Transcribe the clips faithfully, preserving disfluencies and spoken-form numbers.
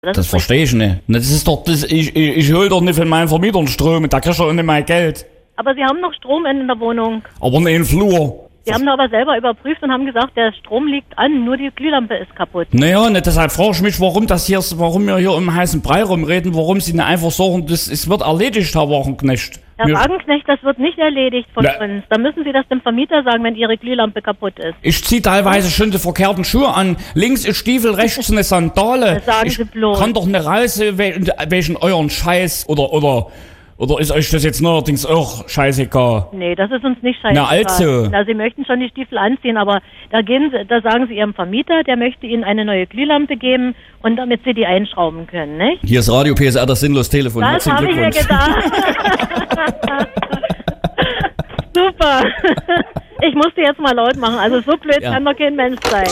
Das, das verstehe ich nicht. Das ist doch, das, ich, ich, ich hol doch nicht von meinen Vermietern Strom, da krieg ich doch nicht mein Geld. Aber Sie haben noch Strom in der Wohnung. Aber nicht im Flur. Sie haben da aber selber überprüft und haben gesagt, der Strom liegt an, nur die Glühlampe ist kaputt. Naja, ne, deshalb frage ich mich, warum das hier, warum wir hier um heißen Brei rumreden, warum Sie nicht einfach sagen, das es wird erledigt, Herr Wagenknecht. Herr Wir, Wagenknecht, das wird nicht erledigt von Na. uns. Da müssen Sie das dem Vermieter sagen, wenn Ihre Glühlampe kaputt ist. ich ziehe teilweise schon die verkehrten Schuhe an. Links ist Stiefel, rechts eine Sandale. Das sagen ich Sie bloß. kann doch nicht raus, we- welchen euren Scheiß oder, oder, oder ist euch das jetzt neuerdings auch scheißegal? Nee, das ist uns nicht scheißegal. Na also. Na, Sie möchten schon die Stiefel anziehen, aber da gehen Sie, da sagen Sie Ihrem Vermieter, der möchte Ihnen eine neue Glühlampe geben und damit Sie die einschrauben können, nicht? Hier ist Radio P S R, das sinnlos Telefon. Das Herzlichen habe ich mir Glückwunsch. gedacht. Super. Ich musste jetzt mal laut machen, also so blöd Ja. kann doch kein Mensch sein.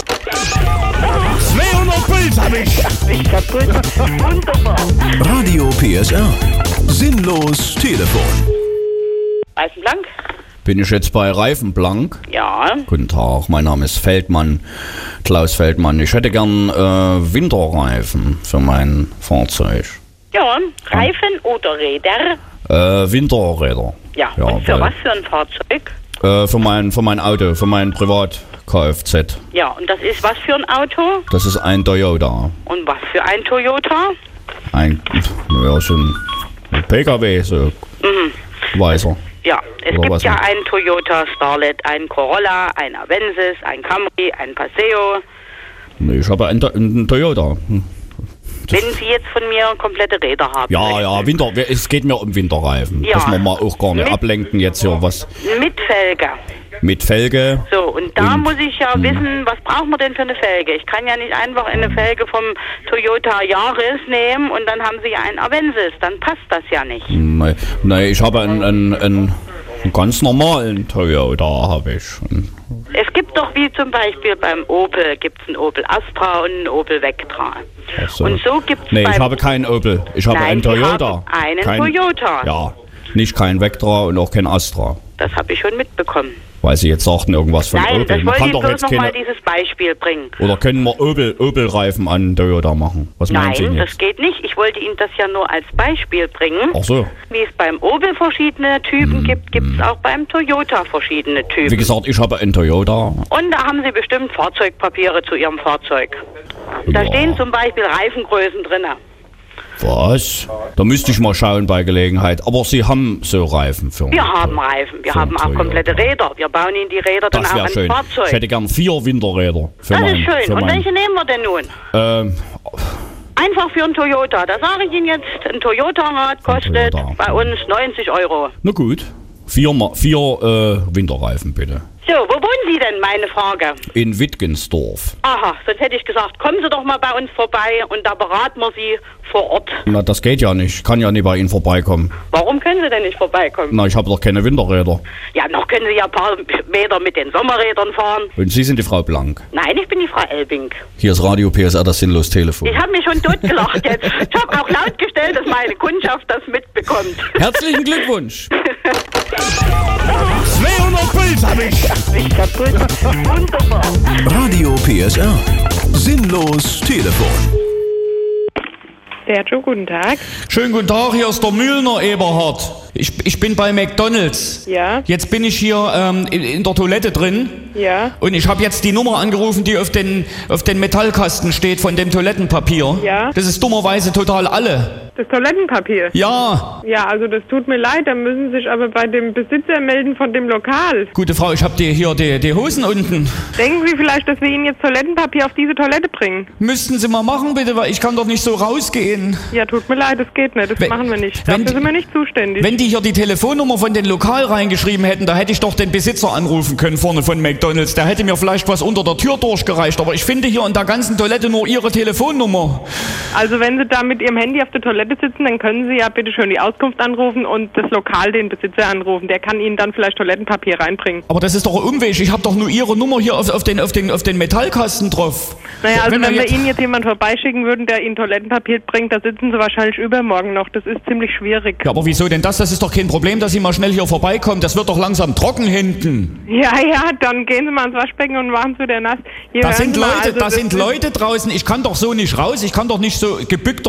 zweihundert Puls hab ich. Ich kaputt. Wunderbar. Radio P S R. Sinnlos Telefon. Reifenblank? Bin ich jetzt bei Reifenblank? Ja. Guten Tag, mein Name ist Feldmann, Klaus Feldmann. Ich hätte gern äh, Winterreifen für mein Fahrzeug. Ja, Reifen oder Räder? Äh, Winterräder. Ja, Ja, und für weil- was für ein Fahrzeug? Äh, für mein, für mein Auto, für mein Privat-Kfz. Ja, und das ist was für ein Auto? Das ist ein Toyota. Und was für ein Toyota? Ein, ja, so ein P K W, so weißer. Ja, es Oder gibt was ja noch? einen Toyota Starlet, einen Corolla, einen Avensis, einen Camry, einen Paseo. Nee, ich habe einen, To- einen Toyota. Hm. Wenn Sie jetzt von mir komplette Räder haben Ja, möchten. ja, Winter, es geht mir um Winterreifen. Ja. Dass wir mal auch gar nicht Mit- ablenken jetzt hier was Mit Felge. mit Felge. So, und da Und- muss ich ja wissen, was brauchen wir denn für eine Felge? Ich kann ja nicht einfach eine Felge vom Toyota Yaris nehmen und dann haben Sie ja einen Avensis. Dann passt das ja nicht. Nee, nee, ich habe einen, einen, einen, einen ganz normalen Toyota, habe ich. Es gibt doch wie zum Beispiel beim Opel gibt es einen Opel Astra und einen Opel Vectra. Ach so. Und so gibt es Nee, beim... ich habe keinen Opel. Ich habe Nein, einen Sie Toyota. haben einen kein, Toyota. Ja, nicht kein Vectra und auch kein Astra. Das habe ich schon mitbekommen. Weil Sie jetzt sagten irgendwas von Nein, Opel. das Man wollte kann ich doch bloß jetzt nochmal keine... dieses Beispiel bringen. Oder können wir Opel, Opel-Reifen an Toyota machen? Was meinen Sie Nein, jetzt? das geht nicht. Ich wollte Ihnen das ja nur als Beispiel bringen. Ach so. Wie es beim Opel verschiedene Typen gibt, gibt es auch beim Toyota verschiedene Typen. Wie gesagt, ich habe einen Toyota. Und da haben Sie bestimmt Fahrzeugpapiere zu Ihrem Fahrzeug. Da Ja. stehen zum Beispiel Reifengrößen drin. Was? Da müsste ich mal schauen bei Gelegenheit. Aber Sie haben so Reifen für Wir einen haben Toy- Reifen, wir für haben einen auch Toyota. komplette Räder. Wir bauen Ihnen die Räder dann Das auch wäre ans schön. Ich Fahrzeug. hätte gern vier Winterräder. Für Das mein, ist schön. Für Und mein, welche nehmen wir denn nun? ähm, Einfach für einen Toyota. Da sage ich Ihnen jetzt, ein Toyota-Rad kostet Toyota. bei uns neunzig Euro. na gut. Vier, Ma- vier äh, Winterreifen bitte. So, wo wohnen Sie denn, meine Frage? In Wittgensdorf. Aha, sonst hätte ich gesagt, kommen Sie doch mal bei uns vorbei und da beraten wir Sie vor Ort. Na, das geht ja nicht. Ich kann ja nicht bei Ihnen vorbeikommen. Warum können Sie denn nicht vorbeikommen? Na, ich habe doch keine Winterräder. Ja, noch können Sie ja ein paar Meter mit den Sommerrädern fahren. Und Sie sind die Frau Blank. Nein, ich bin die Frau Elbing. Hier ist Radio P S R, das sinnlos Telefon. Ich habe mich schon totgelacht jetzt. Ich habe auch laut gestellt, dass meine Kundschaft das mitbekommt. Herzlichen Glückwunsch. zweihundert Puls habe ich. Ich kaputt. Wunderbar. Radio P S R. Sinnlos Telefon. Sergio, guten Tag. Schönen guten Tag, hier ist der Mühlner Eberhard. Ich, ich bin bei McDonald's. Ja. Jetzt bin ich hier ähm, in, in der Toilette drin. Ja. Und ich habe jetzt die Nummer angerufen, die auf den, auf den Metallkasten steht von dem Toilettenpapier. Ja. Das ist dummerweise total alle. Das Toilettenpapier. Ja, Ja, also das tut mir leid, da müssen Sie sich aber bei dem Besitzer melden von dem Lokal. gute Frau, ich habe die, hier die, die Hosen unten. Denken Sie vielleicht, dass wir Ihnen jetzt Toilettenpapier auf diese Toilette bringen? Müssten Sie mal machen, bitte, weil ich kann doch nicht so rausgehen. Ja, tut mir leid, das geht nicht, das Wenn- machen wir nicht. wenn Dafür die- sind wir nicht zuständig. Wenn die hier die Telefonnummer von den Lokal reingeschrieben hätten, da hätte ich doch den Besitzer anrufen können vorne von McDonald's. Der hätte mir vielleicht was unter der Tür durchgereicht. Aber ich finde hier in der ganzen Toilette nur Ihre Telefonnummer. Also wenn Sie da mit Ihrem Handy auf der Toilette besitzen, dann können Sie ja bitte schön die Auskunft anrufen und das Lokal den Besitzer anrufen. Der kann Ihnen dann vielleicht Toilettenpapier reinbringen. Aber das ist doch ein Umweg. Ich habe doch nur Ihre Nummer hier auf, auf, den, auf, den, auf den Metallkasten drauf. Naja, also wenn, wenn wir, wir jetzt Ihnen jetzt jemand vorbeischicken würden, der Ihnen Toilettenpapier bringt, da sitzen Sie wahrscheinlich übermorgen noch. Das ist ziemlich schwierig. Ja, aber wieso denn das? Das ist doch kein Problem, dass Sie mal schnell hier vorbeikommen. Das wird doch langsam trocken hinten. Ja, ja, dann gehen Sie mal ans Waschbecken und machen es wieder nass. Hier Da hören sind Sie mal, Leute, also da das sind ist- Leute draußen. Ich kann doch so nicht raus. Ich kann doch nicht so gebückt